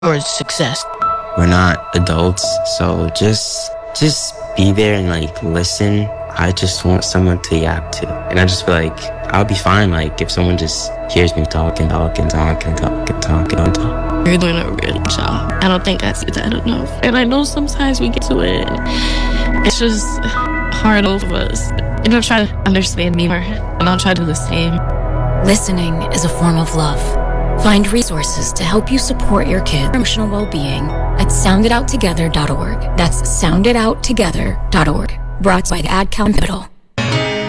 towards success. We're not adults, so just be there and like listen. I just want someone to yap to, and I just feel like I'll be fine. Like if someone just hears me talking. You're doing a really good job. I don't think I see that enough, and I know sometimes we get to it. It's just hard over us. And I'll try to understand me more, and I'll try to do the same. Listening is a form of love. Find resources to help you support your kids' emotional well-being at soundidouttogether.org. That's soundidouttogether.org. Brought by the Ad Council.